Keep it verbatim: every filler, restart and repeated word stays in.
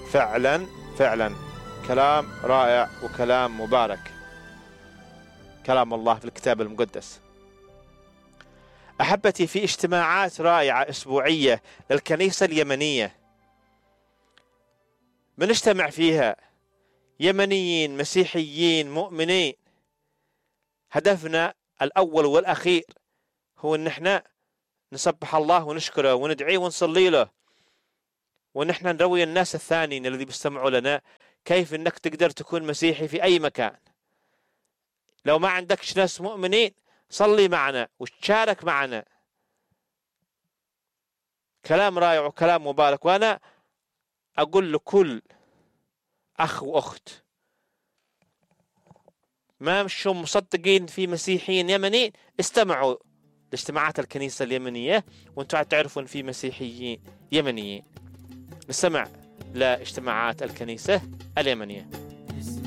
فعلا فعلا كلام رائع وكلام مبارك، كلام الله في الكتاب المقدس. أحبتي، في اجتماعات رائعة أسبوعية للكنيسة اليمنية بنجتمع فيها يمنيين مسيحيين مؤمنين. هدفنا الأول والأخير هو أن احنا نسبح الله ونشكره وندعيه ونصلي له، ونحن نروي الناس الثانيين الذي بيستمعوا لنا كيف أنك تقدر تكون مسيحي في أي مكان. لو ما عندكش ناس مؤمنين صلي معنا وتشارك معنا. كلام رائع وكلام مبارك. وأنا أقول لكل أخ وأخت ما مشوا مصدقين في مسيحيين يمنيين، استمعوا لاجتماعات الكنيسة اليمنية وانتم تعرفون في مسيحيين يمنيين. نستمع لاجتماعات الكنيسة اليمنية.